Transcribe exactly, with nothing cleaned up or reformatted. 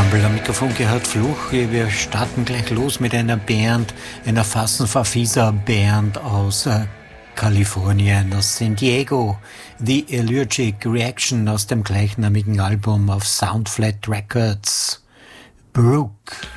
Ensemble. Am Mikrofon gehört Fluch. Wir starten gleich los mit einer Band, einer Fassenfafisa Band aus äh, Kalifornien, aus San Diego. The Allergic Reaction aus dem gleichnamigen Album auf Soundflat Records. Brooke.